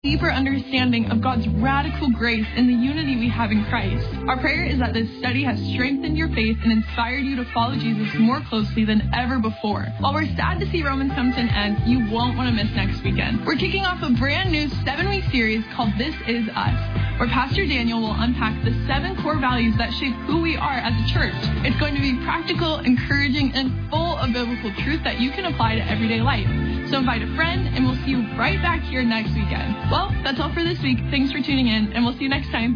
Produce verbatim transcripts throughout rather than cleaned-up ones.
deeper understanding of God's radical grace and the unity we have in Christ. Our prayer is that this study has strengthened your faith and inspired you to follow Jesus more closely than ever before. While we're sad to see Romans come to an end, you won't want to miss next weekend. We're kicking off a brand new seven-week series called This Is Us, where Pastor Daniel will unpack the seven core values that shape who we are as a church. It's going to be practical, encouraging, and full of biblical truth that you can apply to everyday life. So invite a friend, and we'll see you right back here next weekend. Well, that's all for this week. Thanks for tuning in, and we'll see you next time.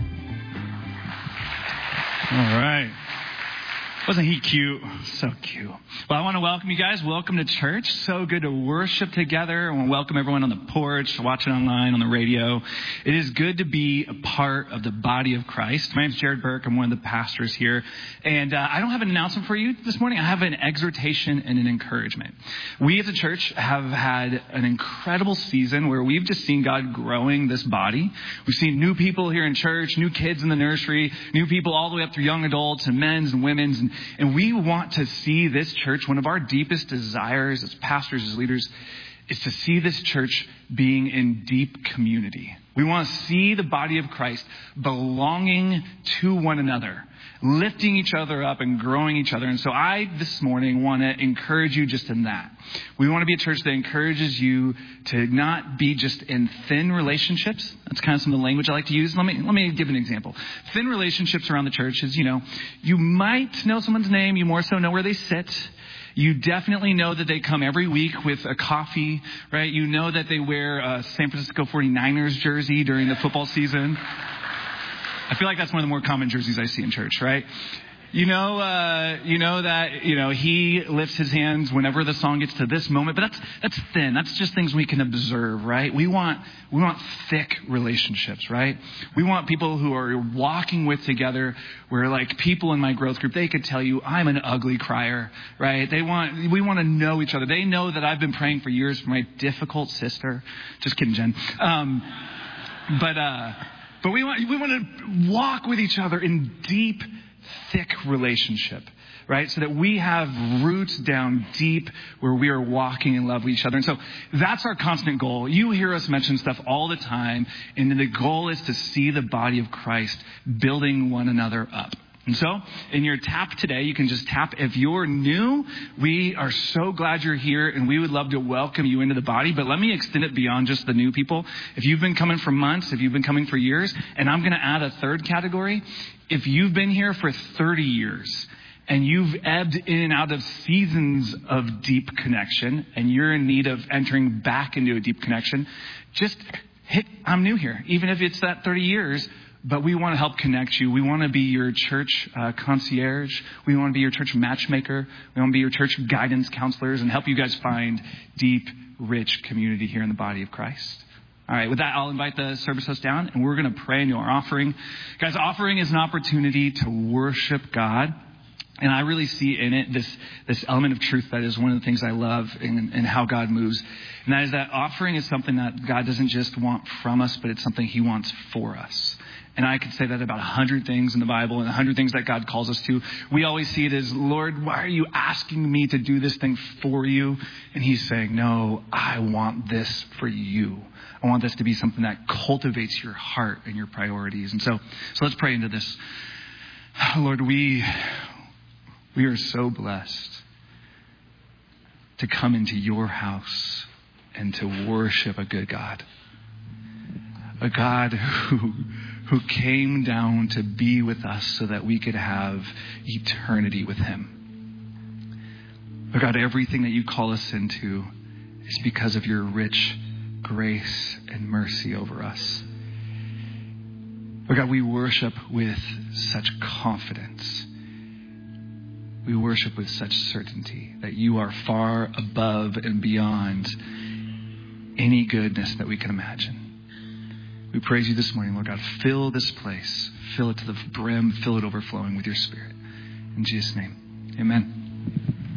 All right. Wasn't he cute? So cute. Well, I want to welcome you guys. Welcome to church. So good to worship together. I want to welcome everyone on the porch, watching online, on the radio. It is good to be a part of the body of Christ. My name's Jared Burke. I'm one of the pastors here. And uh, I don't have an announcement for you this morning. I have an exhortation and an encouragement. We as a church have had an incredible season where we've just seen God growing this body. We've seen new people here in church, new kids in the nursery, new people all the way up through young adults and men's and women's. And And we want to see this church, one of our deepest desires as pastors, as leaders, is to see this church being in deep community. We want to see the body of Christ belonging to one another, lifting each other up and growing each other. And so I, this morning, want to encourage you just in that. We want to be a church that encourages you to not be just in thin relationships. That's kind of some of the language I like to use. Let me, let me give an example. Thin relationships around the church is, you know, you might know someone's name. You more so know where they sit. You definitely know that they come every week with a coffee, right? You know that they wear a San Francisco forty-niners jersey during the football season. I feel like that's one of the more common jerseys I see in church, right? You know, uh, you know that, you know, he lifts his hands whenever the song gets to this moment, but that's, that's thin. That's just things we can observe, right? We want, we want thick relationships, right? We want people who are walking with together where, like, people in my growth group, they could tell you I'm an ugly crier, right? They want, we want to know each other. They know that I've been praying for years for my difficult sister. Just kidding, Jen. Um, but, uh, But we want we want to walk with each other in deep, thick relationship, right? So that we have roots down deep where we are walking in love with each other. And so that's our constant goal. You hear us mention stuff all the time. And then the goal is to see the body of Christ building one another up. And so in your tap today, you can just tap. If you're new, we are so glad you're here and we would love to welcome you into the body. But let me extend it beyond just the new people. If you've been coming for months, if you've been coming for years, and I'm going to add a third category. If you've been here for thirty years and you've ebbed in and out of seasons of deep connection and you're in need of entering back into a deep connection, just hit, I'm new here. Even if it's that thirty years, but we want to help connect you. We want to be your church uh, concierge. We want to be your church matchmaker. We want to be your church guidance counselors and help you guys find deep, rich community here in the body of Christ. All right, with that, I'll invite the service host down, and we're going to pray into our offering. Guys, offering is an opportunity to worship God. And I really see in it this this element of truth that is one of the things I love in, in how God moves. And that is that offering is something that God doesn't just want from us, but it's something he wants for us. And I could say that about a hundred things in the Bible and a hundred things that God calls us to. We always see it as, Lord, why are you asking me to do this thing for you? And he's saying, no, I want this for you. I want this to be something that cultivates your heart and your priorities. And so, so let's pray into this. Lord, we, we are so blessed to come into your house and to worship a good God. A God who who came down to be with us so that we could have eternity with him. Oh God, everything that you call us into is because of your rich grace and mercy over us. Oh God, we worship with such confidence. We worship with such certainty that you are far above and beyond any goodness that we can imagine. We praise you this morning, Lord God. Fill this place. Fill it to the brim. Fill it overflowing with your Spirit. In Jesus' name, amen.